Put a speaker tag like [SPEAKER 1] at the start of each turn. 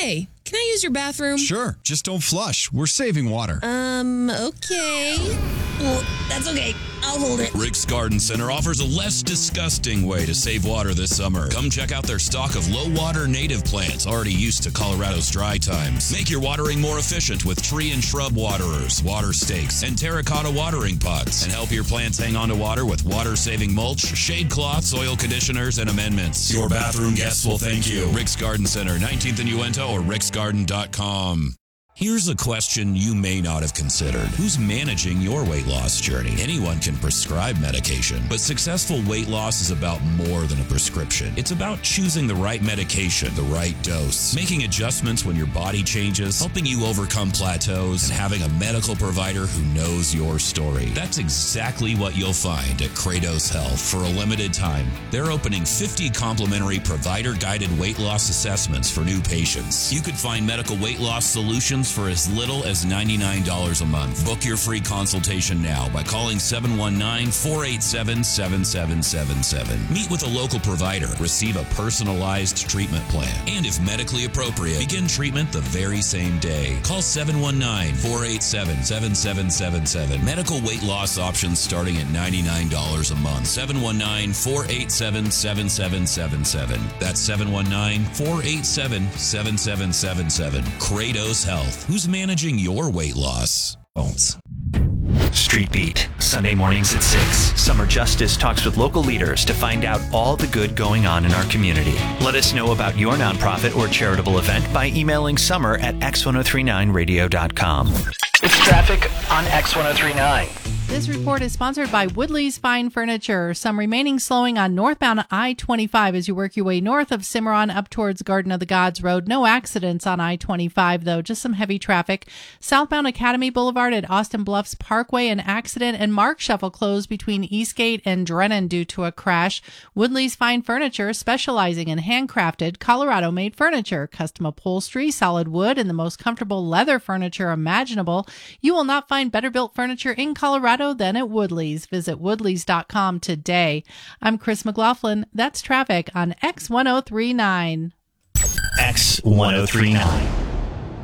[SPEAKER 1] Hey, can I use your bathroom?
[SPEAKER 2] Sure, just don't flush. We're saving water.
[SPEAKER 1] Okay. Well, that's okay. I'll hold it.
[SPEAKER 3] Rick's Garden Center offers a less disgusting way to save water this summer. Come check out their stock of low-water native plants already used to Colorado's dry times. Make your watering more efficient with tree and shrub waterers, water stakes, and terracotta watering pots. And help your plants hang on to water with water-saving mulch, shade cloths, soil conditioners, and amendments. Your bathroom guests will thank you. Rick's Garden Center, 19th and Uinta, or ricksgarden.com. Here's a question you may not have considered. Who's managing your weight loss journey? Anyone can prescribe medication, but successful weight loss is about more than a prescription. It's about choosing the right medication, the right dose, making adjustments when your body changes, helping you overcome plateaus, and having a medical provider who knows your story. That's exactly what you'll find at Kratos Health. For a limited time, they're opening 50 complimentary provider-guided weight loss assessments for new patients. You could find medical weight loss solutions for as little as $99 a month. Book your free consultation now by calling 719-487-7777. Meet with a local provider. Receive a personalized treatment plan. And if medically appropriate, begin treatment the very same day. Call 719-487-7777. Medical weight loss options starting at $99 a month. 719-487-7777. That's 719-487-7777. Kratos Health. Who's managing your weight loss?
[SPEAKER 4] Street Beat, Sunday mornings at 6. Summer Justice talks with local leaders to find out all the good going on in our community. Let us know about your nonprofit or charitable event by emailing summer@x1039radio.com. It's traffic on X1039.
[SPEAKER 5] This report is sponsored by Woodley's Fine Furniture. Some remaining slowing on northbound I-25 as you work your way north of Cimarron up towards Garden of the Gods Road. No accidents on I-25, though, just some heavy traffic. Southbound Academy Boulevard at Austin Bluffs Parkway, an accident, and Mark Shuffle closed between Eastgate and Drennan due to a crash. Woodley's Fine Furniture, specializing in handcrafted, Colorado-made furniture, custom upholstery, solid wood, and the most comfortable leather furniture imaginable. You will not find better-built furniture in Colorado than at Woodley's. Visit woodleys.com today. I'm Chris McLaughlin. That's traffic on X1039.
[SPEAKER 4] X1039.